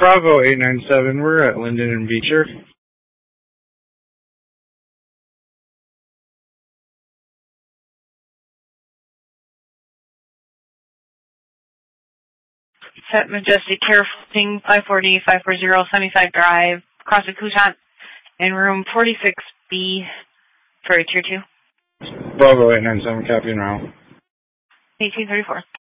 Bravo 897, we're at Linden and Beecher. Set Majestic Care Floating 540 Sunnyside Drive, across the Couchant, in room 46B for Tier 2. Bravo 897, copy now. 1834.